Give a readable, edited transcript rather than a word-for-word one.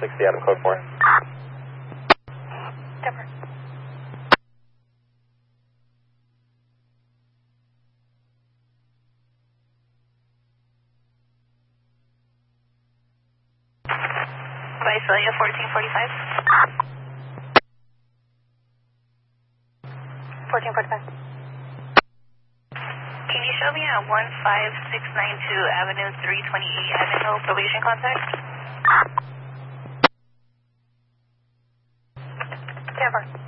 60 Adam code 4. Denver. Visalia 1445. 1445. Can you show me at 15692 Avenue 328 Ivanhoe probation contact? Denver.